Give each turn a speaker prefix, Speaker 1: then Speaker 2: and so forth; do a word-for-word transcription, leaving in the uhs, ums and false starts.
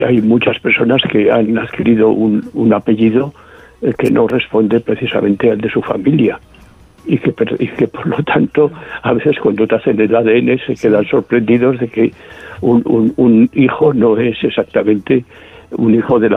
Speaker 1: hay muchas personas que han adquirido un, un apellido eh, que no responde precisamente al de su familia. Y que, y que por lo tanto a veces cuando te hacen el A D N se quedan sorprendidos de que un, un, un hijo no es exactamente un hijo de la